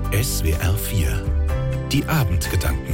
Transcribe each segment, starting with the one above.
SWR 4 Die Abendgedanken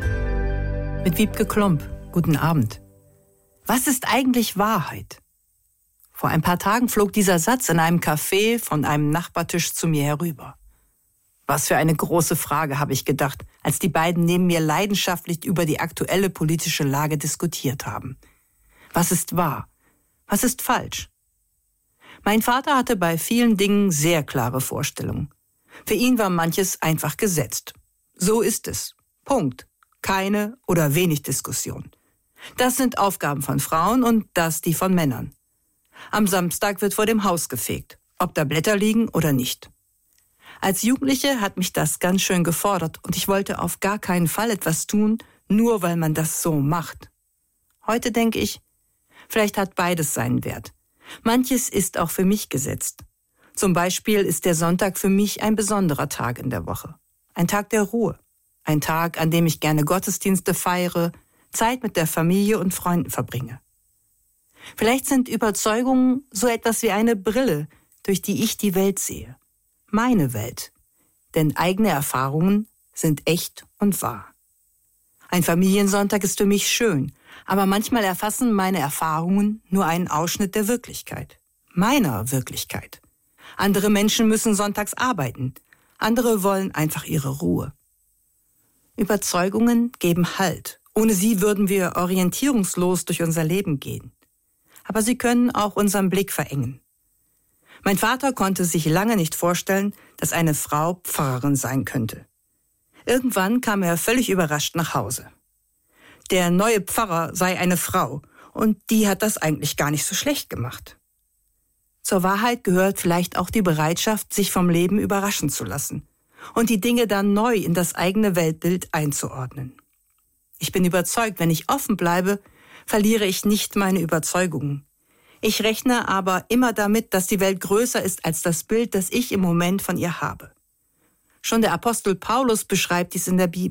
Mit Wiebke Klomp. Guten Abend. Was ist eigentlich Wahrheit? Vor ein paar Tagen flog dieser Satz in einem Café von einem Nachbartisch zu mir herüber. Was für eine große Frage, habe ich gedacht, als die beiden neben mir leidenschaftlich über die aktuelle politische Lage diskutiert haben. Was ist wahr? Was ist falsch? Mein Vater hatte bei vielen Dingen sehr klare Vorstellungen. Für ihn war manches einfach gesetzt. So ist es. Punkt. Keine oder wenig Diskussion. Das sind Aufgaben von Frauen und das die von Männern. Am Samstag wird vor dem Haus gefegt, ob da Blätter liegen oder nicht. Als Jugendliche hat mich das ganz schön gefordert und ich wollte auf gar keinen Fall etwas tun, nur weil man das so macht. Heute denke ich, vielleicht hat beides seinen Wert. Manches ist auch für mich gesetzt. Zum Beispiel ist der Sonntag für mich ein besonderer Tag in der Woche. Ein Tag der Ruhe. Ein Tag, an dem ich gerne Gottesdienste feiere, Zeit mit der Familie und Freunden verbringe. Vielleicht sind Überzeugungen so etwas wie eine Brille, durch die ich die Welt sehe. Meine Welt. Denn eigene Erfahrungen sind echt und wahr. Ein Familiensonntag ist für mich schön, aber manchmal erfassen meine Erfahrungen nur einen Ausschnitt der Wirklichkeit. Meiner Wirklichkeit. Andere Menschen müssen sonntags arbeiten. Andere wollen einfach ihre Ruhe. Überzeugungen geben Halt. Ohne sie würden wir orientierungslos durch unser Leben gehen. Aber sie können auch unseren Blick verengen. Mein Vater konnte sich lange nicht vorstellen, dass eine Frau Pfarrerin sein könnte. Irgendwann kam er völlig überrascht nach Hause. Der neue Pfarrer sei eine Frau und die hat das eigentlich gar nicht so schlecht gemacht. Zur Wahrheit gehört vielleicht auch die Bereitschaft, sich vom Leben überraschen zu lassen und die Dinge dann neu in das eigene Weltbild einzuordnen. Ich bin überzeugt, wenn ich offen bleibe, verliere ich nicht meine Überzeugungen. Ich rechne aber immer damit, dass die Welt größer ist als das Bild, das ich im Moment von ihr habe. Schon der Apostel Paulus beschreibt dies in der Bibel.